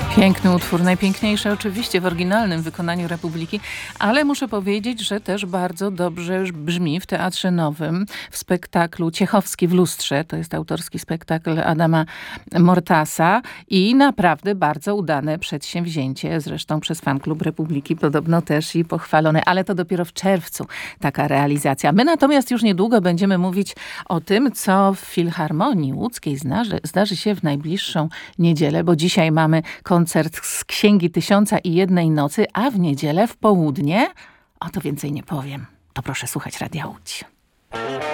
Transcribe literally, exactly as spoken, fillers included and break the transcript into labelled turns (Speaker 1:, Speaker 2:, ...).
Speaker 1: Piękny utwór, najpiękniejszy oczywiście w oryginalnym wykonaniu Republiki, ale muszę powiedzieć, że też bardzo dobrze brzmi w Teatrze Nowym, w spektaklu Ciechowski w lustrze. To jest autorski spektakl Adama Mortasa i naprawdę bardzo udane przedsięwzięcie, zresztą przez fanklub Republiki podobno też i pochwalone, ale to dopiero w czerwcu taka realizacja. My natomiast już niedługo będziemy mówić o tym, co w Filharmonii Łódzkiej zdarzy, zdarzy się w najbliższą niedzielę, bo dzisiaj mamy koncert z Księgi Tysiąca i Jednej Nocy, a w niedzielę w południe, o to więcej nie powiem, to proszę słuchać Radia Łódź.